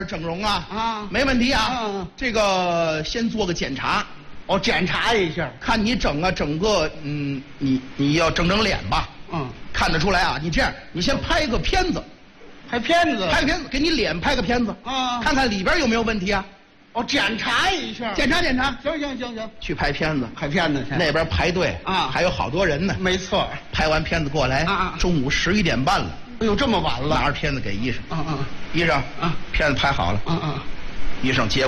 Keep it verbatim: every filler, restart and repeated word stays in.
整容啊啊没问题啊。 嗯这个先做个检查， 哦，检查一下。 看你整啊整个，嗯，你你要整整脸吧， 嗯， 看得出来啊。你这样，你先拍个片子， 拍片子。 拍个片子，给你脸拍个片子， 啊看看里边有没有问题啊。 哦，检查一下。 检查检查， 行行行行， 去拍片子， 拍片子去。 那边排队啊还有好多人呢。 没错。 拍完片子过来， 啊啊中午十一点半了， 哎呦，这么晚了。 拿着片子给医生， 嗯嗯医生啊， 片子拍好了， 嗯嗯。 医生接过来。